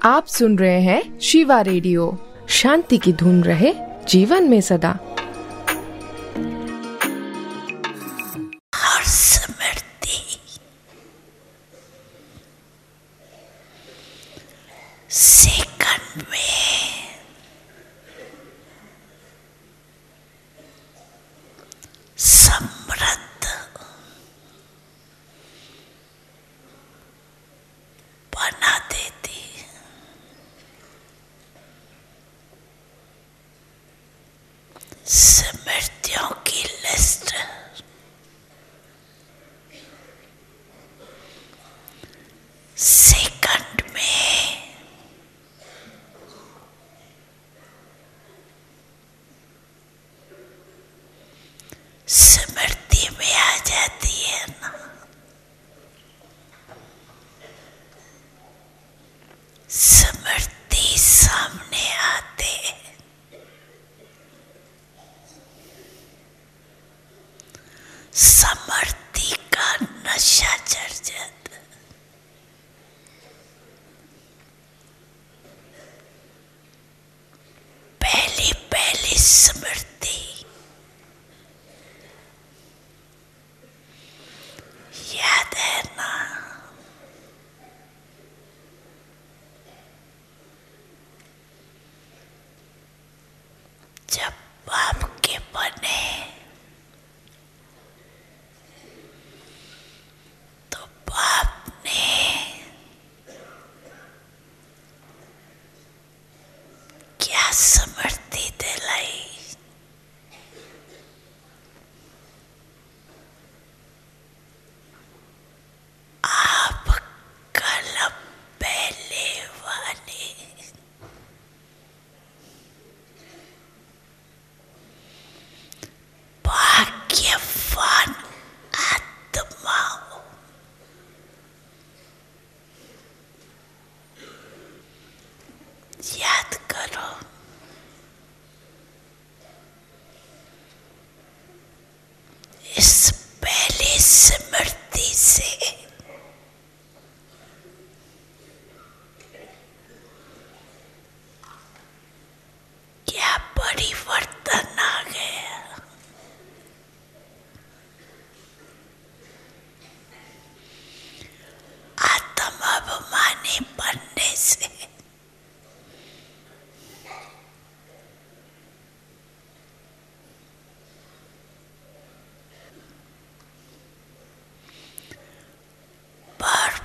आप सुन रहे हैं शिवा रेडियो। शांति की धुन रहे जीवन में सदा। हर स्मृति सेकंड में समृद्ध बना देती। स्मृतियों की लिस्ट सेकंड में स्मृति में आ जाती है ना। स्मृति सामने आते समृद्धि का नशा चढ़ जाता। पहली पहली स्मृति याद है ना। जब बाप के बने तो बाप ने क्या समृद्धि दिलाई। आप कल पहले वाले भाग्यवान आत्माओं।